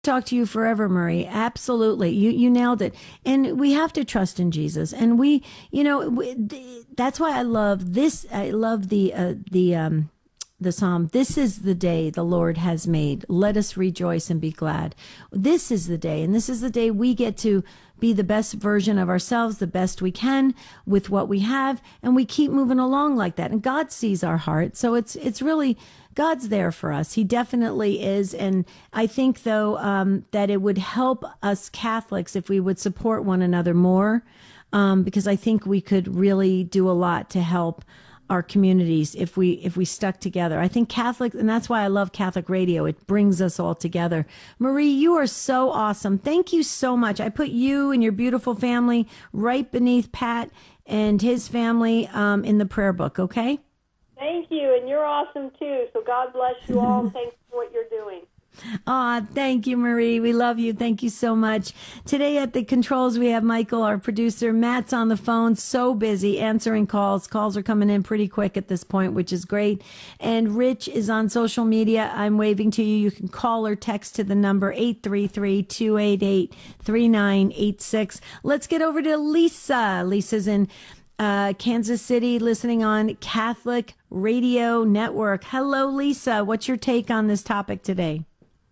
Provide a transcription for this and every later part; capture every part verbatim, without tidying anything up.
Talk to you forever, Marie. Absolutely. You you nailed it. And we have to trust in Jesus. And we, you know, we, th- that's why I love this. I love the uh, the um the psalm. This is the day the Lord has made. Let us rejoice and be glad. This is the day, and this is the day we get to be the best version of ourselves, the best we can with what we have, and we keep moving along like that. And God sees our heart. So it's it's really God's there for us. He definitely is. And I think, though, um, that it would help us Catholics if we would support one another more, um, because I think we could really do a lot to help our communities if we if we stuck together. I think Catholic, and that's why I love Catholic radio. It brings us all together. Marie, you are so awesome. Thank you so much. I put you and your beautiful family right beneath Pat and his family um, in the prayer book, okay? Thank you, and you're awesome too. So God bless you all, and thanks for what you're doing. Aw, thank you, Marie. We love you. Thank you so much. Today at the controls, we have Michael, our producer. Matt's on the phone, so busy answering calls. Calls are coming in pretty quick at this point, which is great. And Rich is on social media. I'm waving to you. You can call or text to the number eight three three, two eight eight, three nine eight six. Let's get over to Lisa. Lisa's in uh, Kansas City, listening on Catholic Radio Network. Hello, Lisa. What's your take on this topic today?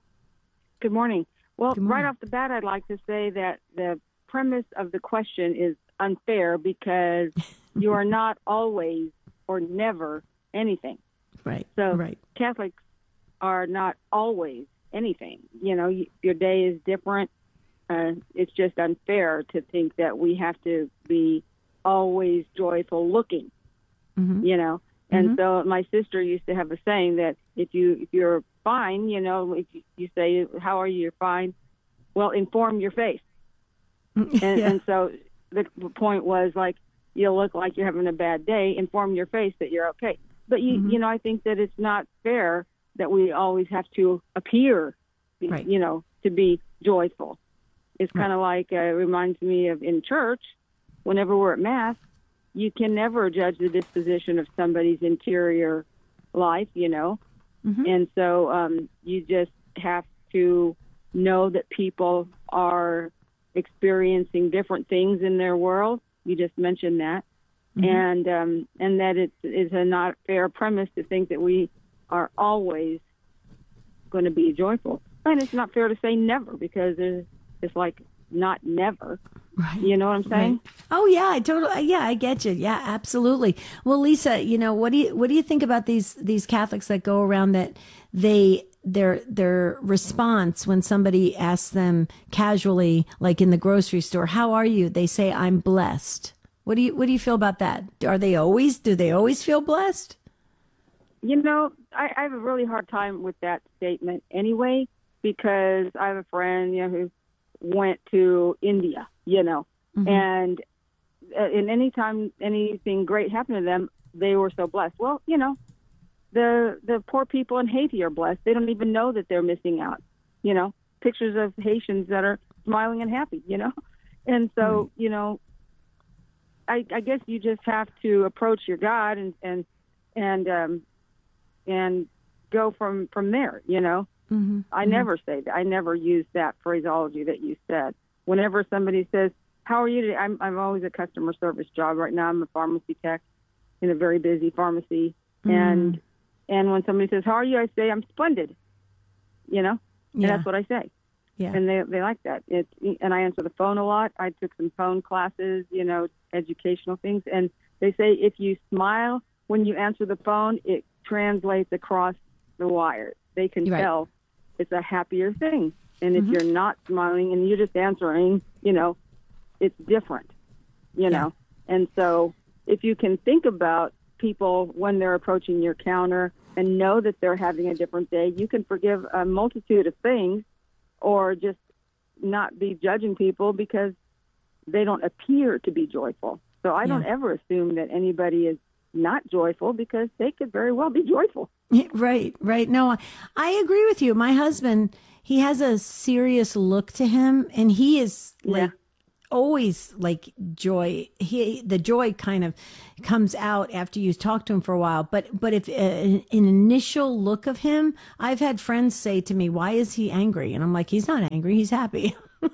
Good morning. Well, Good morning. right off the bat, I'd like to say that the premise of the question is unfair because you are not always or never anything. Right. So right. Catholics are not always anything. You know, y- your day is different. Uh, it's just unfair to think that we have to be always joyful looking, Mm-hmm. you know. And Mhm. so my sister used to have a saying that if you if you're fine, you know, if you, you say, "How are you?" You're fine. Well, inform your face. And, Yeah. and so the, the point was like, you look like you're having a bad day. Inform your face that you're okay. But you Mhm. you know, I think that it's not fair that we always have to appear, Right. you know, to be joyful. It's Right. kind of like uh, it reminds me of in church. Whenever we're at mass, you can never judge the disposition of somebody's interior life, you know. Mhm. And so um, you just have to know that people are experiencing different things in their world. You just mentioned that. Mhm. And um, and that it is a not fair premise to think that we are always going to be joyful. And it's not fair to say never because there's, it's like not never. Right. You know what I'm saying? Right. Oh yeah, I totally. Yeah, I get you. Yeah, absolutely. Well, Lisa, you know, what do you what do you think about these these Catholics that go around that they their their response when somebody asks them casually, like in the grocery store, "How are you?" They say, "I'm blessed." What do you what do you feel about that? Are they always do they always feel blessed? You know, I, I have a really hard time with that statement anyway, because I have a friend, you know, who went to India, you know, Mhm. and uh, and anytime anything great happened to them, they were so blessed. Well, you know, the the poor people in Haiti are blessed. They don't even know that they're missing out. You know, pictures of Haitians that are smiling and happy, you know, and so Right. you know, I, I guess you just have to approach your God and and and um, and go from from there, you know. Mhm. I Mhm. never say that. I never use that phraseology that you said. Whenever somebody says, "How are you today?" I'm I'm always a customer service job right now. I'm a pharmacy tech in a very busy pharmacy, Mm. and and when somebody says, "How are you?" I say, "I'm splendid," you know, and Yeah. that's what I say. Yeah. And they they like that. It and I answer the phone a lot. I took some phone classes, you know, educational things, and they say if you smile when you answer the phone, it translates across the wire. They can Right. tell it's a happier thing. And if Mhm. you're not smiling and you're just answering, you know, it's different, you Yeah. know. And so if you can think about people when they're approaching your counter and know that they're having a different day, you can forgive a multitude of things or just not be judging people because they don't appear to be joyful. So I don't Yeah. ever assume that anybody is not joyful because they could very well be joyful. Yeah, right, right. No, I I agree with you. My husband, he has a serious look to him, and he is like Yeah. always like joy. He, the joy kind of comes out after you talk to him for a while. But, but if uh, an initial look of him, I've had friends say to me, why is he angry? And I'm like, he's not angry. He's happy.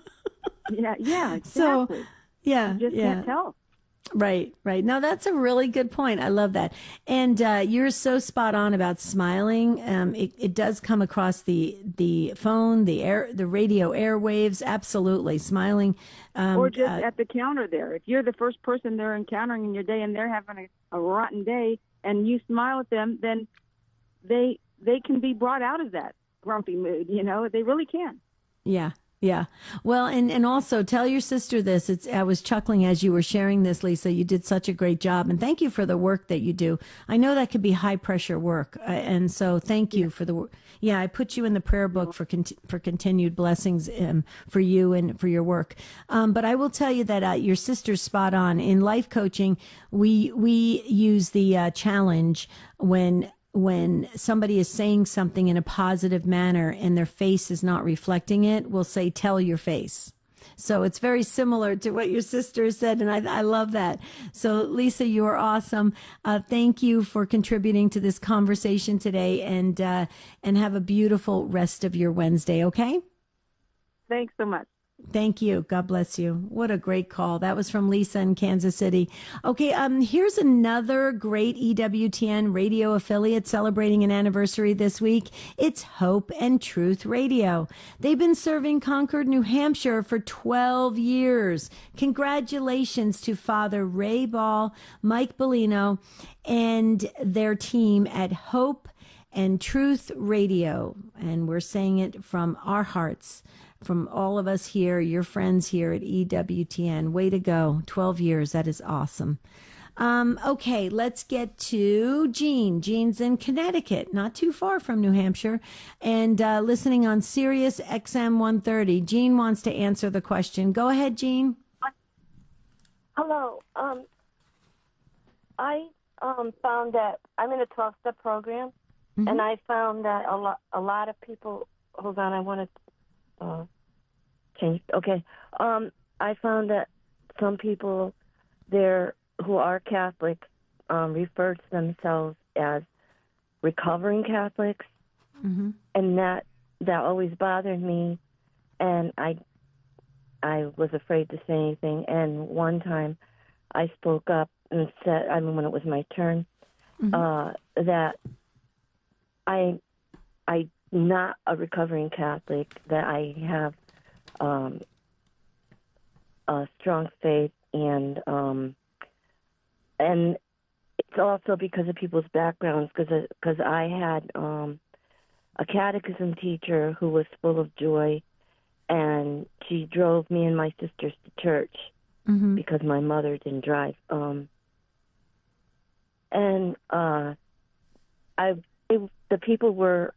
Yeah, yeah, So, exactly. yeah, You just yeah. can't tell. Right, right. Now that's a really good point. I love that. And uh, you're so spot on about smiling. Um, it, it does come across the the phone, the air, the radio airwaves. Absolutely, smiling. Um, Or just uh, at the counter there. If you're the first person they're encountering in your day and they're having a, a rotten day and you smile at them, then they they can be brought out of that grumpy mood, you know? They really can. yeah. Yeah. Well, and, and also tell your sister this. It's, I was chuckling as you were sharing this, Lisa. You did such a great job. And thank you for the work that you do. I know that could be high pressure work. Uh, and so thank you yeah. for the work. Yeah. I put you in the prayer book for, con- for continued blessings um, for you and for your work. Um, but I will tell you that uh, your sister's spot on. In life coaching, we, we use the uh, challenge when when somebody is saying something in a positive manner and their face is not reflecting it, we'll say, tell your face. So it's very similar to what your sister said, and I, I love that. So, Lisa, you are awesome. Uh, thank you for contributing to this conversation today, and uh, and have a beautiful rest of your Wednesday, okay? Thanks so much. Thank you. God bless you. What a great call. That was from Lisa in Kansas City. Okay, um, here's another great E W T N radio affiliate celebrating an anniversary this week. It's Hope and Truth Radio. They've been serving Concord, New Hampshire for twelve years. Congratulations to Father Ray Ball, Mike Bellino, and their team at Hope and Truth Radio. And we're saying it from our hearts. From all of us here, your friends here at E W T N. Way to go. twelve years. That is awesome. Um, okay, let's get to Jean. Jean's in Connecticut, not too far from New Hampshire, and uh, listening on Sirius X M one thirty. Jean wants to answer the question. Go ahead, Jean. Hello. Um, I um, found that I'm in a twelve-step program, mm-hmm. and I found that a lot, a lot of people. Hold on, I want to. Uh, change. Okay. Um, I found that some people there who are Catholic um, refer to themselves as recovering Catholics, mm-hmm. and that that always bothered me, and I I was afraid to say anything. And one time, I spoke up and said, I mean, when it was my turn, mm-hmm. uh, that I I. not a recovering Catholic, that I have um, a strong faith, and um, and it's also because of people's backgrounds, because because I had um, a catechism teacher who was full of joy, and she drove me and my sisters to church mm-hmm. because my mother didn't drive, um, and uh, I it, the people were.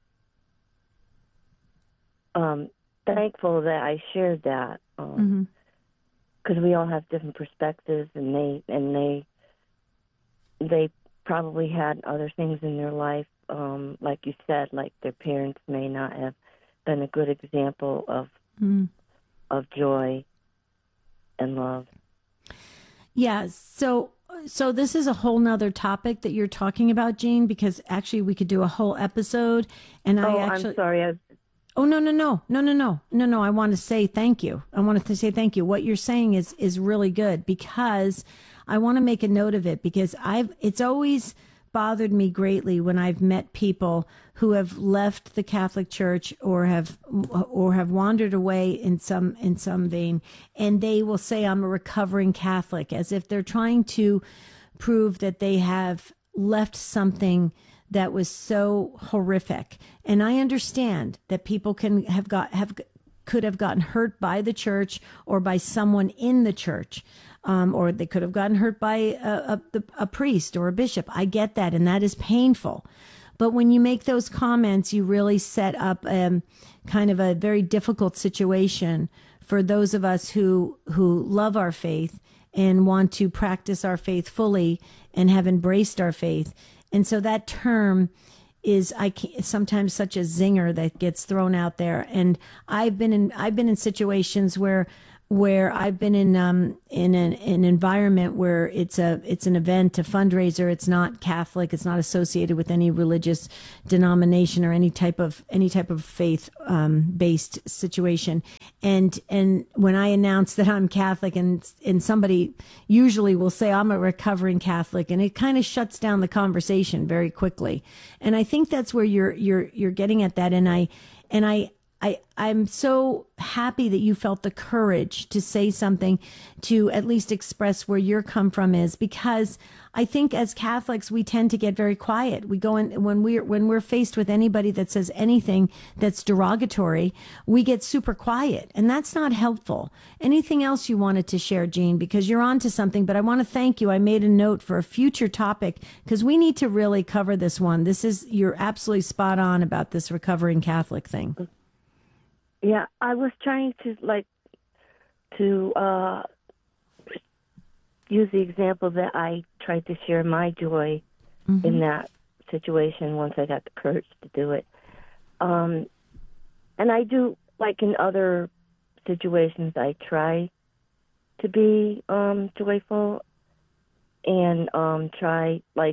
Um, thankful that I shared that, because um, mm-hmm. we all have different perspectives, and they and they they probably had other things in their life, um, like you said, like their parents may not have been a good example of mm. of joy and love. Yeah. So. So this is a whole nother topic that you're talking about, Jean, because actually we could do a whole episode. And oh, I actually. I'm sorry. I Oh, no, no, no, no, no, no, no, no. I want to say thank you. I wanted to say thank you. What you're saying is, is really good, because I want to make a note of it, because I've, it's always bothered me greatly when I've met people who have left the Catholic Church or have, or have wandered away in some, in some vein, and they will say, I'm a recovering Catholic, as if they're trying to prove that they have left something that was so horrific. And I understand that people can have got have could have gotten hurt by the church or by someone in the church, um, or they could have gotten hurt by a, a, a priest or a bishop. I get that, and that is painful. But when you make those comments, you really set up um, kind of a very difficult situation for those of us who who love our faith and want to practice our faith fully and have embraced our faith. And so that term is I can't, sometimes such a zinger that gets thrown out there. And I've been in I've been in situations where where I've been in um, in an, an environment where it's a it's an event, a fundraiser. It's not Catholic. It's not associated with any religious denomination or any type of any type of faith um, based situation. And and when I announce that I'm Catholic, and and somebody usually will say I'm a recovering Catholic, and it kind of shuts down the conversation very quickly. And I think that's where you're you're you're getting at that. And I and I. I, I'm so happy that you felt the courage to say something, to at least express where your come from is, because I think as Catholics, we tend to get very quiet. We go in when we're, when we're faced with anybody that says anything that's derogatory, we get super quiet, and that's not helpful. Anything else you wanted to share, Jean, because you're on to something, but I want to thank you. I made a note for a future topic because we need to really cover this one. This is, you're absolutely spot on about this recovering Catholic thing. Yeah, I was trying to like to uh, use the example that I tried to share my joy mm-hmm. in that situation once I got the courage to do it. Um, and I do, like in other situations, I try to be um, joyful and um, try like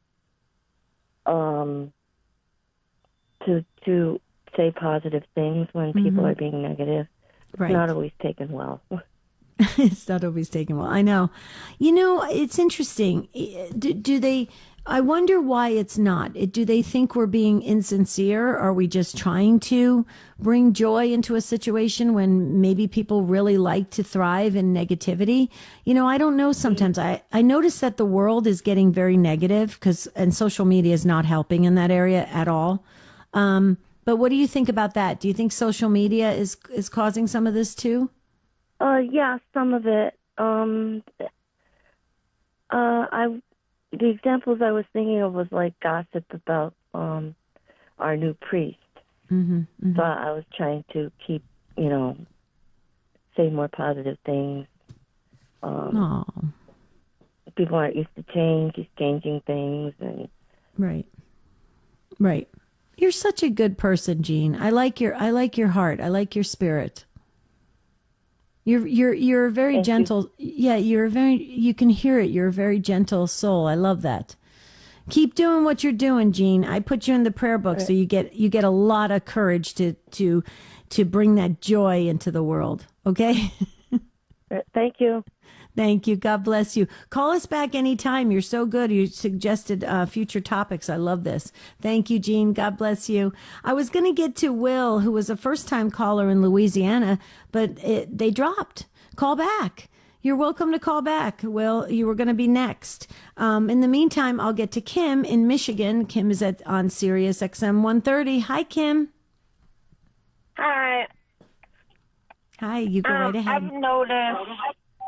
um, to to. say positive things when people mm-hmm. are being negative. It's right. not always taken well. It's not always taken well. I know. You know, it's interesting. Do, do they, I wonder why it's not. Do they think we're being insincere? Are we just trying to bring joy into a situation when maybe people really like to thrive in negativity? You know, I don't know. Sometimes I, I notice that the world is getting very negative because, and social media is not helping in that area at all. Um, But what do you think about that? Do you think social media is is causing some of this too? Uh, yeah, some of it. Um, uh, I the examples I was thinking of was like gossip about um our new priest. Mm-hmm, mm-hmm. So I was trying to keep, you know, say more positive things. Um, people aren't used to change. He's changing things, and right, right. You're such a good person, Jean. I like your I like your heart. I like your spirit. You're you're you're a very Thank gentle. You. Yeah, you're a very you can hear it. You're a very gentle soul. I love that. Keep doing what you're doing, Jean. I put you in the prayer book so you get you get a lot of courage to to to bring that joy into the world. Okay? Thank you. Thank you. God bless you. Call us back anytime. You're so good. You suggested uh, future topics. I love this. Thank you, Jean. God bless you. I was going to get to Will, who was a first-time caller in Louisiana, but it, they dropped. Call back. You're welcome to call back. Will, you were going to be next. Um, in the meantime, I'll get to Kim in Michigan. Kim is at on Sirius X M one thirty. Hi, Kim. Hi. Hi. You go um, right ahead. I've noticed...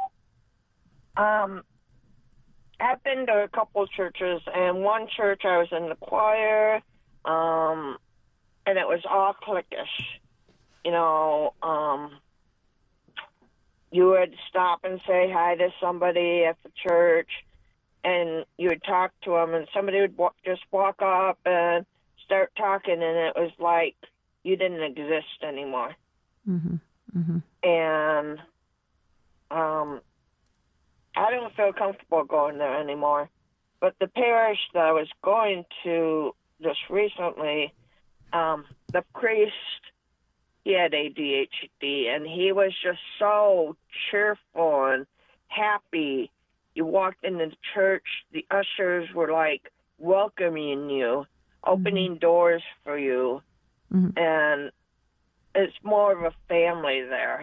Um, I've been to a couple of churches, and one church I was in the choir, um, and it was all cliquish. You know, um, you would stop and say hi to somebody at the church, and you would talk to them, and somebody would walk, just walk up and start talking, and it was like you didn't exist anymore. Mm-hmm. Mm-hmm. And um. I don't feel comfortable going there anymore. But the parish that I was going to just recently, um, the priest, he had A D H D, and he was just so cheerful and happy. You walked into the church, the ushers were like welcoming you, opening mm-hmm. doors for you, mm-hmm. and it's more of a family there.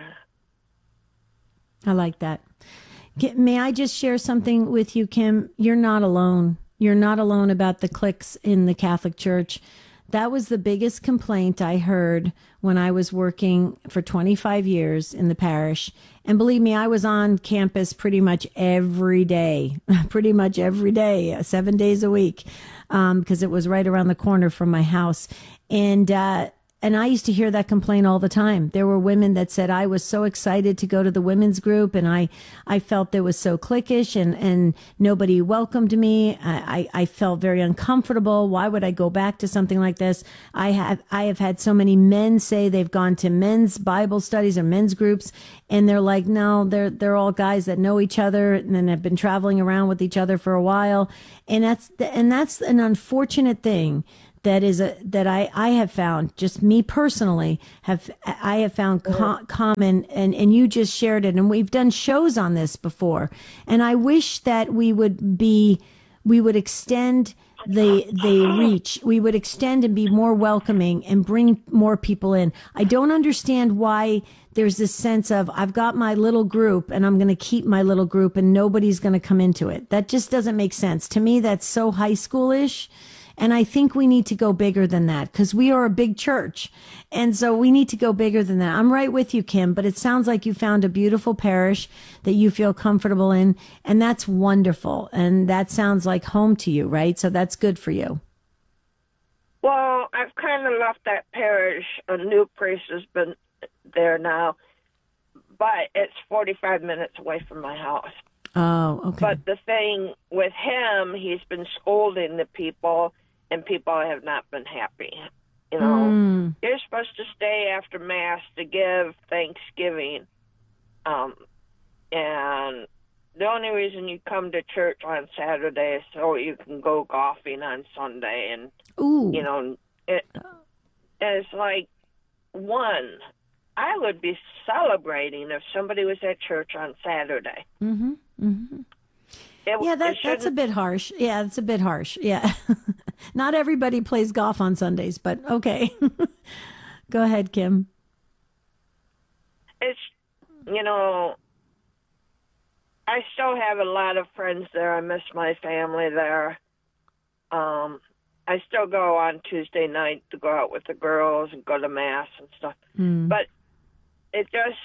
I like that. May I just share something with you, Kim? You're not alone. You're not alone about the cliques in the Catholic Church. That was the biggest complaint I heard when I was working for twenty-five years in the parish. And believe me, I was on campus pretty much every day, pretty much every day, seven days a week, um, because it was right around the corner from my house. And uh, and I used to hear that complaint all the time. There were women that said, I was so excited to go to the women's group, and I, I felt there was so cliquish, and, and nobody welcomed me. I, I, I felt very uncomfortable. Why would I go back to something like this? I have, I have had so many men say they've gone to men's Bible studies or men's groups, and they're like, no, they're, they're all guys that know each other and then have been traveling around with each other for a while. And that's, and that's an unfortunate thing. That is a that I, I have found, just me personally have I have found co- common, and, and you just shared it, and we've done shows on this before, and I wish that we would be we would extend the the reach, we would extend and be more welcoming and bring more people in. I don't understand why there's this sense of I've got my little group and I'm going to keep my little group and nobody's going to come into it. That just doesn't make sense to me. That's so high schoolish. And I think we need to go bigger than that because we are a big church. And so we need to go bigger than that. I'm right with you, Kim, but it sounds like you found a beautiful parish that you feel comfortable in. And that's wonderful. And that sounds like home to you, right? So that's good for you. Well, I've kind of left that parish. A new priest has been there now, but it's forty-five minutes away from my house. Oh, okay. But the thing with him, he's been scolding the people, and people have not been happy. You know, Mm. you're supposed to stay after Mass to give Thanksgiving. Um, and the only reason you come to church on Saturday is so you can go golfing on Sunday. And, Ooh. you know, it, it's like, one, I would be celebrating if somebody was at church on Saturday. Mm-hmm. Mm-hmm. It, Yeah, that, that's a bit harsh. Yeah, it's a bit harsh. Yeah. Not everybody plays golf on Sundays, but okay. Go ahead, Kim. It's, you know, I still have a lot of friends there. I miss my family there. Um, I still go on Tuesday night to go out with the girls and go to Mass and stuff. Mm. But it just,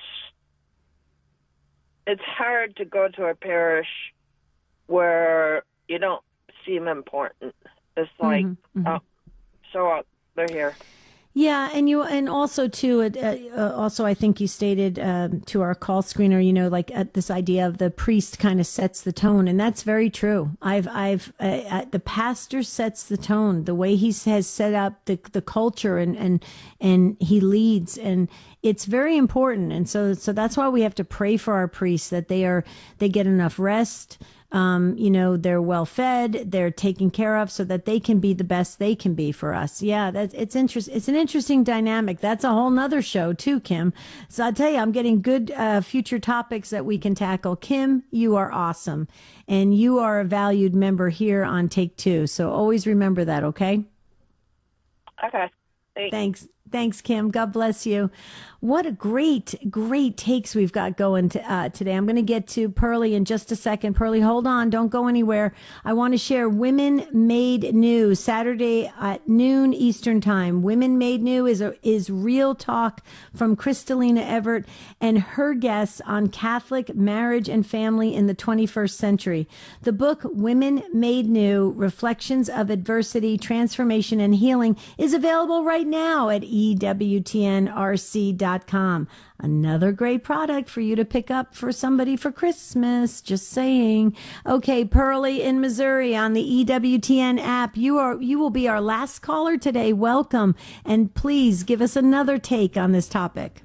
it's hard to go to a parish where you don't seem important. It's like, Mm-hmm, mm-hmm. oh, so uh, they're here. Yeah, and you, and also too, uh, uh, also I think you stated um, to our call screener, you know, like uh, this idea of the priest kind of sets the tone, and that's very true. I've, I've, uh, uh, the pastor sets the tone, the way he has set up the the culture, and and and he leads, and it's very important, and so so that's why we have to pray for our priests that they are they get enough rest. Um, you know, they're well fed, they're taken care of so that they can be the best they can be for us. Yeah, that's, it's interest, it's an interesting dynamic. That's a whole nother show too, Kim. So I tell you, I'm getting good, uh, future topics that we can tackle. Kim, you are awesome. And you are a valued member here on Take Two. So always remember that. Okay. Okay. Thanks. Thanks. Thanks, Kim. God bless you. What a great, great takes we've got going to, uh, today. I'm going to get to Pearlie in just a second. Pearlie, hold on. Don't go anywhere. I want to share Women Made New Saturday at noon Eastern Time. Women Made New is a, is real talk from Kristalina Everett and her guests on Catholic marriage and family in the twenty-first century. The book Women Made New, Reflections of Adversity, Transformation, and Healing is available right now at E W T N R C dot com. Another great product for you to pick up for somebody for Christmas. Just saying. Okay, Pearlie in Missouri on the E W T N app. You are you will be our last caller today. Welcome, and please give us another take on this topic.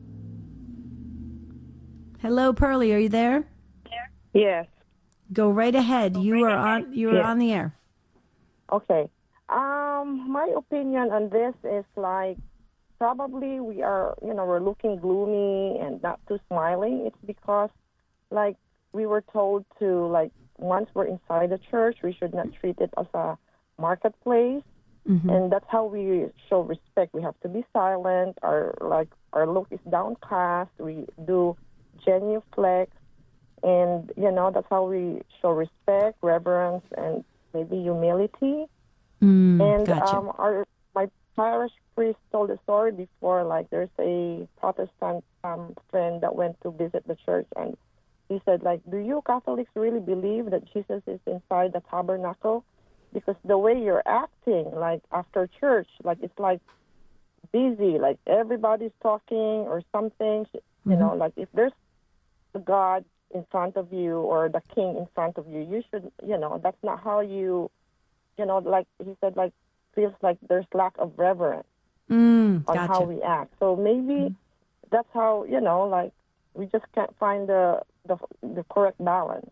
Hello, Pearlie. Are you there? Yes. Go right ahead. You are on. You are Yes. on the air. Okay. Um, my opinion on this is like probably we are, you know, we're looking gloomy and not too smiling. It's because, like, we were told to, like, once we're inside the church, we should not treat it as a marketplace. Mm-hmm. And that's how we show respect. We have to be silent. Our, like, our look is downcast. We do genuflex. And, you know, that's how we show respect, reverence, and maybe humility. Mm, and gotcha. um, our my parish priest told a story before. Like, there's a Protestant um, friend that went to visit the church, and he said, like, do you Catholics really believe that Jesus is inside the tabernacle? Because the way you're acting, like, after church, like, it's like busy, like everybody's talking or something. You Mm-hmm. know, like if there's the God in front of you or the king in front of you, you should, you know, that's not how you, you know, like he said, like feels like there's lack of reverence Mm, on gotcha. how we act. So maybe Mm-hmm. that's how, you know, like we just can't find the the, the correct balance.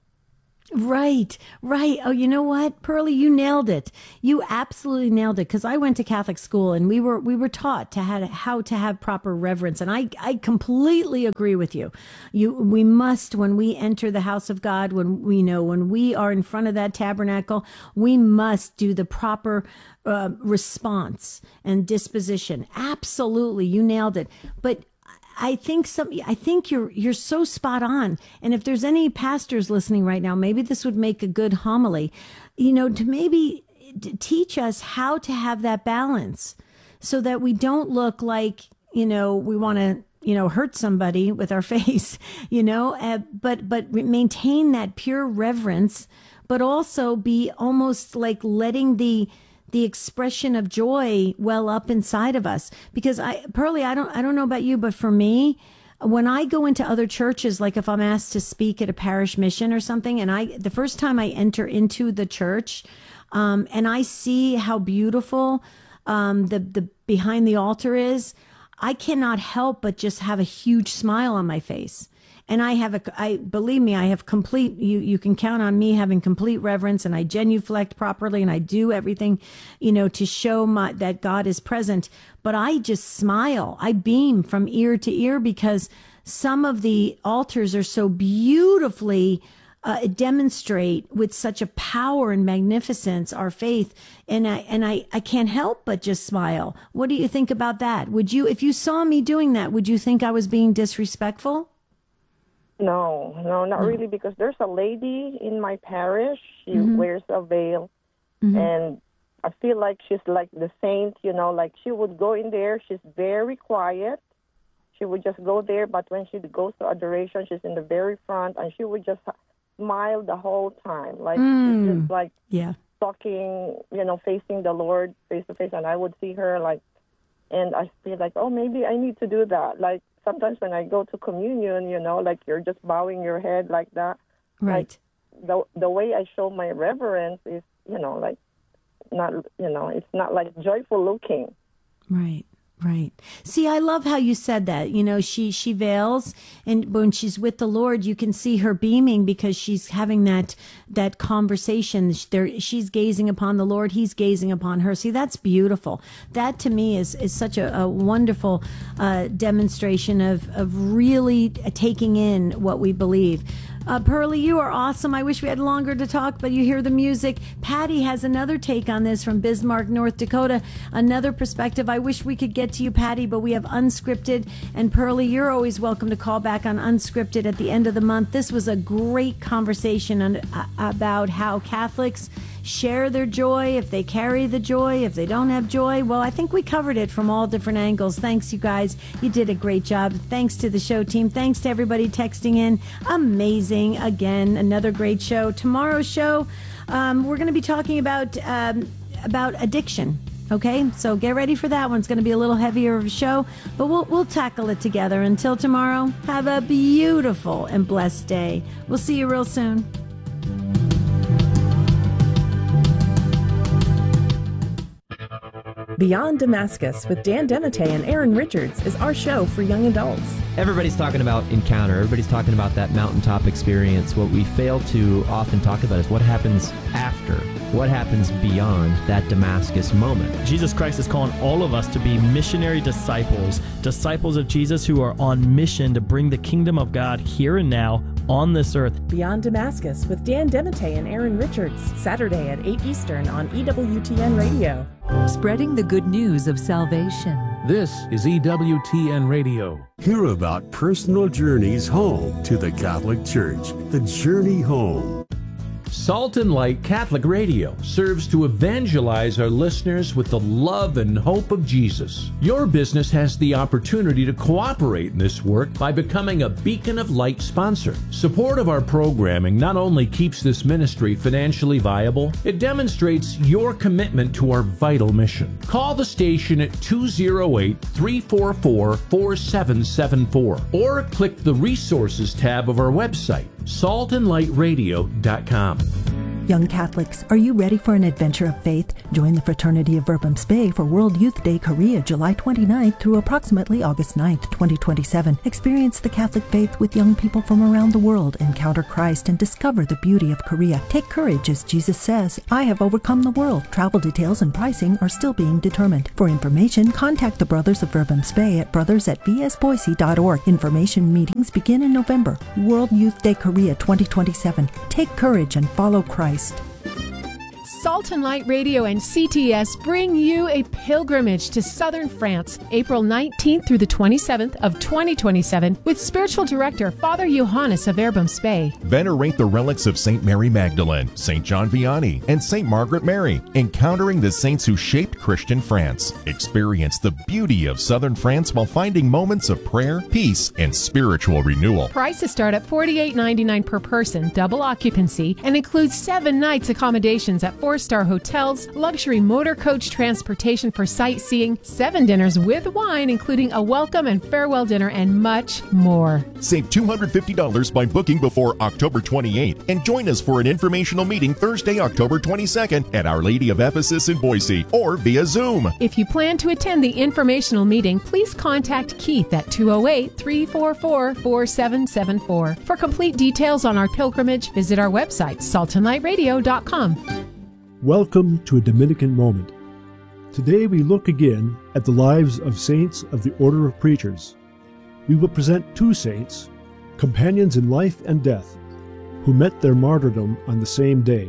Right, right. Oh, you know what, Pearlie, you nailed it. You absolutely nailed it. Because I went to Catholic school, and we were we were taught to had how to have proper reverence, and I I completely agree with you. You we must, when we enter the house of God, when we know when we are in front of that tabernacle, we must do the proper uh, response and disposition. Absolutely, you nailed it. But I think some. I think you're you're so spot on. And if there's any pastors listening right now, maybe this would make a good homily. You know, to maybe t- teach us how to have that balance, so that we don't look like, you know, we want to, you know, hurt somebody with our face. You know, uh, but but maintain that pure reverence, but also be almost like letting the the expression of joy well up inside of us. Because I, Pearlie, I don't, I don't know about you, but for me, when I go into other churches, like if I'm asked to speak at a parish mission or something, and I, the first time I enter into the church, um, and I see how beautiful, um, the, the behind the altar is, I cannot help but just have a huge smile on my face. And I have a, I believe me, I have complete, you, you can count on me having complete reverence, and I genuflect properly, and I do everything, you know, to show my, that God is present. But I just smile. I beam from ear to ear, because some of the altars are so beautifully uh, demonstrate with such a power and magnificence our faith. And I, and I, I can't help but just smile. What do you think about that? Would you, if you saw me doing that, would you think I was being disrespectful? No, no, not No. really, because there's a lady in my parish. She Mhm. wears a veil, Mhm. and I feel like she's like the saint, you know, like she would go in there. She's very quiet. She would just go there, but when she goes to adoration, she's in the very front, and she would just smile the whole time, like Mm. she's just like Yeah. talking, you know, facing the Lord face to face. And I would see her like, and I feel like, oh, maybe I need to do that. Like sometimes when I go to communion, you know, like you're just bowing your head like that. Right. Like, the the way I show my reverence is, you know, like not, you know, it's not like joyful looking. Right. Right. See, I love how you said that. You know, she she veils, and when she's with the Lord, you can see her beaming, because she's having that that conversation. There, she's gazing upon the Lord. He's gazing upon her. See, that's beautiful. That to me is is such a, a wonderful uh, demonstration of of really taking in what we believe. Uh, Pearlie, you are awesome. I wish we had longer to talk, but you hear the music. Patty has another take on this from Bismarck, North Dakota. Another perspective. I wish we could get to you, Patty, but we have Unscripted. And Pearlie, you're always welcome to call back on Unscripted at the end of the month. This was a great conversation on, uh, about how Catholics share their joy, if they carry the joy, if they don't have joy. Well, I think we covered it from all different angles. Thanks, you guys. You did a great job. Thanks to the show team. Thanks to everybody texting in. Amazing. Again, another great show. Tomorrow's show, um, we're going to be talking about um, about addiction. Okay, so get ready for that one. It's going to be a little heavier of a show, but we'll we'll tackle it together. Until tomorrow, have a beautiful and blessed day. We'll see you real soon. Beyond Damascus with Dan Demite and Aaron Richards is our show for young adults. Everybody's talking about encounter. Everybody's talking about that mountaintop experience. What we fail to often talk about is what happens after. What happens beyond that Damascus moment. Jesus Christ is calling all of us to be missionary disciples, disciples of Jesus who are on mission to bring the kingdom of God here and now on this earth. Beyond Damascus with Dan Demite and Aaron Richards, Saturday at eight Eastern on E W T N Radio. Spreading the good news of salvation. This is E W T N Radio. Hear about personal journeys home to the Catholic Church. The Journey Home. Salt and Light Catholic Radio serves to evangelize our listeners with the love and hope of Jesus. Your business has the opportunity to cooperate in this work by becoming a Beacon of Light sponsor. Support of our programming not only keeps this ministry financially viable, it demonstrates your commitment to our vital mission. Call the station at two oh eight, three four four, four seven seven four or click the Resources tab of our website, salt and light radio dot com. Young Catholics, are you ready for an adventure of faith? Join the Fraternity of Verbum Spey for World Youth Day Korea, July twenty-ninth through approximately August ninth, twenty twenty-seven. Experience the Catholic faith with young people from around the world, encounter Christ, and discover the beauty of Korea. Take courage, as Jesus says, I have overcome the world. Travel details and pricing are still being determined. For information, contact the Brothers of Verbum Spey at brothers at v s boise dot org. Information meetings begin in November. World Youth Day Korea twenty twenty-seven. Take courage and follow Christ. Salt and Light Radio and C T S bring you a pilgrimage to southern France, April nineteenth through the twenty-seventh of twenty twenty-seven, with spiritual director Father Johannes of Verbum Spey. Venerate the relics of Saint Mary Magdalene, Saint John Vianney, and Saint Margaret Mary, encountering the saints who shaped Christian France. Experience the beauty of southern France while finding moments of prayer, peace, and spiritual renewal. Prices start at forty-eight ninety-nine per person, double occupancy, and includes seven nights accommodations at four-star hotels, luxury motor coach transportation for sightseeing, seven dinners with wine, including a welcome and farewell dinner, and much more. Save two hundred fifty dollars by booking before October twenty-eighth and join us for an informational meeting Thursday, October twenty-second at Our Lady of Ephesus in Boise or via Zoom. If you plan to attend the informational meeting, please contact Keith at two oh eight, three four four, four seven seven four. For complete details on our pilgrimage, visit our website, salt and light radio dot com. Welcome to a Dominican Moment. Today we look again at the lives of saints of the Order of Preachers. We will present two saints, companions in life and death, who met their martyrdom on the same day.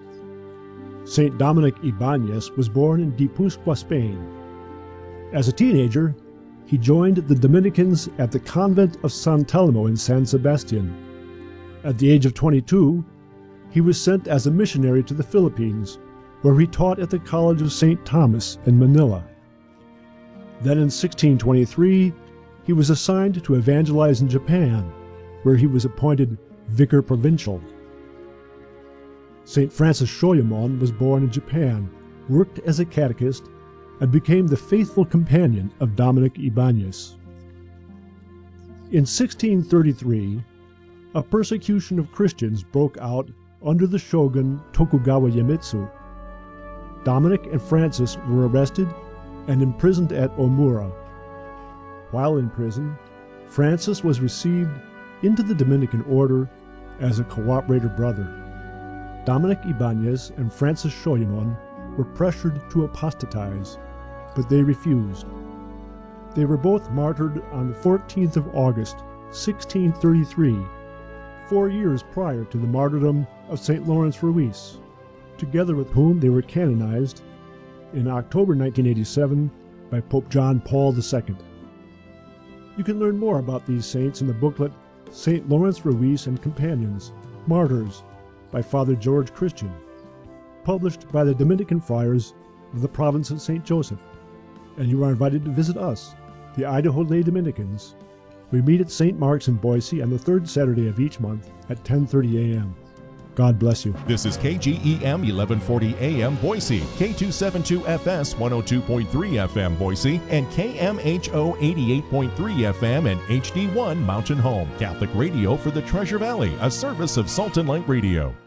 Saint Dominic Ibanez was born in Guipúzcoa, Spain. As a teenager, he joined the Dominicans at the convent of San Telmo in San Sebastian. At the age of twenty-two, he was sent as a missionary to the Philippines, where he taught at the College of Saint Thomas in Manila. Then in sixteen twenty-three, he was assigned to evangelize in Japan, where he was appointed vicar provincial. Saint Francis Shoyamon was born in Japan, worked as a catechist, and became the faithful companion of Dominic Ibanez. In sixteen thirty-three, a persecution of Christians broke out under the shogun Tokugawa Iemitsu. Dominic and Francis were arrested and imprisoned at Omura. While in prison, Francis was received into the Dominican order as a cooperator brother. Dominic Ibanez and Francis Shoyamon were pressured to apostatize, but they refused. They were both martyred on the fourteenth of August, sixteen thirty-three, four years prior to the martyrdom of Saint Lawrence Ruiz, together with whom they were canonized in October nineteen eighty-seven by Pope John Paul the Second. You can learn more about these saints in the booklet Saint Lawrence Ruiz and Companions, Martyrs, by Father George Christian, published by the Dominican Friars of the province of Saint Joseph. And you are invited to visit us, the Idaho Lay Dominicans. We meet at Saint Mark's in Boise on the third Saturday of each month at ten thirty a m God bless you. This is K G E M eleven forty A M Boise, K two seventy-two F S one oh two point three F M Boise, and K M H O eighty-eight point three F M and H D one Mountain Home. Catholic radio for the Treasure Valley, a service of Salt and Light Radio.